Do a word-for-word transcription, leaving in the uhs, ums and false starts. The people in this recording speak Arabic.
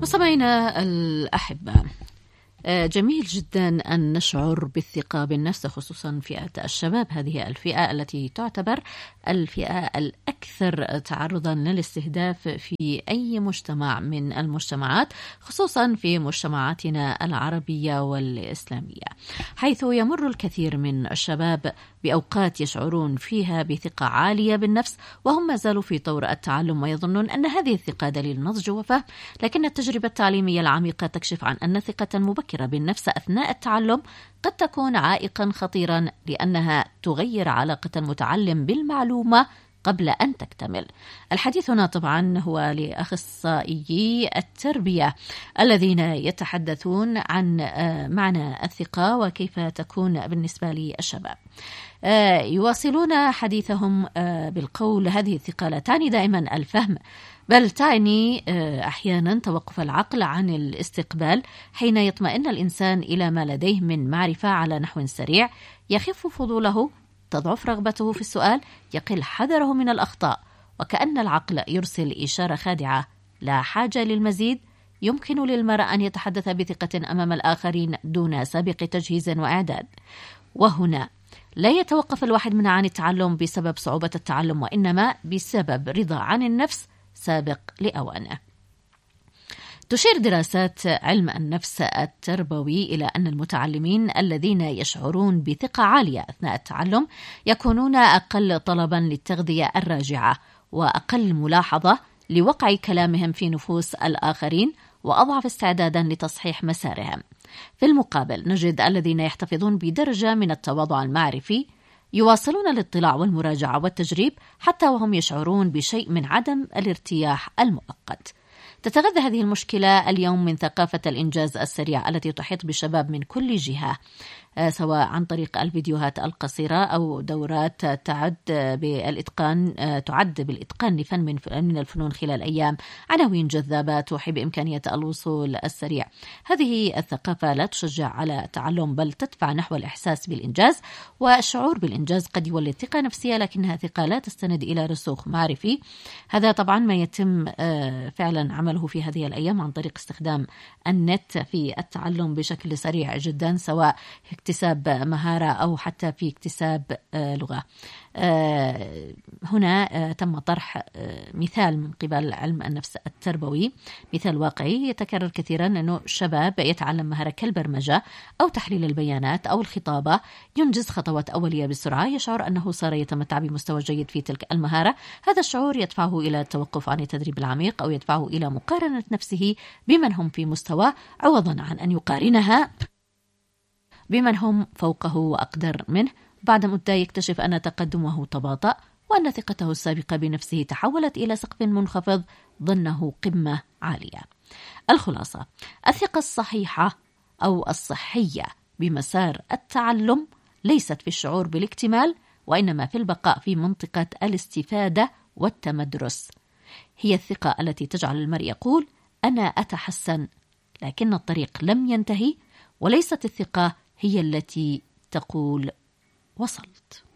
مستمعينا الأحبة، جميل جدا أن نشعر بالثقة بالنفس، خصوصا فئة الشباب. هذه الفئة التي تعتبر الفئة الأكثر تعرضا للاستهداف في أي مجتمع من المجتمعات، خصوصا في مجتمعاتنا العربية والإسلامية، حيث يمر الكثير من الشباب بأوقات يشعرون فيها بثقة عالية بالنفس وهم ما زالوا في طور التعلم، ويظنون أن هذه الثقة دليل نضج وفهم. لكن التجربة التعليمية العميقة تكشف عن أن ثقة مبكرة بالنفس أثناء التعلم قد تكون عائقا خطيرا، لأنها تغير علاقة المتعلم بالمعلومة قبل أن تكتمل. الحديث هنا طبعا هو لأخصائيي التربية الذين يتحدثون عن معنى الثقة وكيف تكون بالنسبة للشباب. يواصلون حديثهم بالقول: هذه الثقة لا تعني دائما الفهم، بل تعني أحيانا توقف العقل عن الاستقبال. حين يطمئن الإنسان إلى ما لديه من معرفة على نحو سريع، يخف فضوله، تضعف رغبته في السؤال، يقل حذره من الأخطاء، وكأن العقل يرسل إشارة خادعة: لا حاجة للمزيد. يمكن للمرء أن يتحدث بثقة أمام الآخرين دون سابق تجهيز وإعداد. وهنا لا يتوقف الواحد منها عن التعلم بسبب صعوبة التعلم، وإنما بسبب رضا عن النفس سابق لأوانه. تشير دراسات علم النفس التربوي إلى أن المتعلمين الذين يشعرون بثقة عالية أثناء التعلم يكونون أقل طلبا للتغذية الراجعة، وأقل ملاحظة لوقع كلامهم في نفوس الآخرين، وأضعف استعدادا لتصحيح مسارهم. في المقابل، نجد الذين يحتفظون بدرجة من التواضع المعرفي يواصلون الاطلاع والمراجعة والتجريب حتى وهم يشعرون بشيء من عدم الارتياح المؤقت. تتغذى هذه المشكلة اليوم من ثقافة الإنجاز السريع التي تحيط بالشباب من كل جهة، سواء عن طريق الفيديوهات القصيرة أو دورات تعد بالإتقان تعد بالإتقان لفن من الفنون خلال أيام، عناوين جذابة توحي بإمكانية الوصول السريع. هذه الثقافة لا تشجع على التعلم، بل تدفع نحو الإحساس بالإنجاز، والشعور بالإنجاز قد يولد ثقة نفسية، لكنها ثقة لا تستند إلى رسوخ معرفي. هذا طبعا ما يتم فعلا عمله في هذه الأيام عن طريق استخدام النت في التعلم بشكل سريع جدا، سواء اكتساب مهارة أو حتى في اكتساب لغة. هنا تم طرح مثال من قبل علم النفس التربوي، مثال واقعي يتكرر كثيرا، أنه شباب يتعلم مهارة كالبرمجة أو تحليل البيانات أو الخطابة، ينجز خطوات أولية بسرعة، يشعر أنه صار يتمتع بمستوى جيد في تلك المهارة. هذا الشعور يدفعه إلى التوقف عن التدريب العميق، أو يدفعه إلى مقارنة نفسه بمن هم في مستوى، عوضا عن أن يقارنها بمن هم فوقه وأقدر منه. بعد مدة يكتشف أن تقدمه تباطأ، وأن ثقته السابقة بنفسه تحولت إلى سقف منخفض ظنه قمة عالية. الخلاصة: الثقة الصحيحة أو الصحية بمسار التعلم ليست في الشعور بالاكتمال، وإنما في البقاء في منطقة الاستفادة والتمدرس. هي الثقة التي تجعل المرء يقول: أنا أتحسن، لكن الطريق لم ينتهي. وليست الثقة هي التي تقول: وصلت.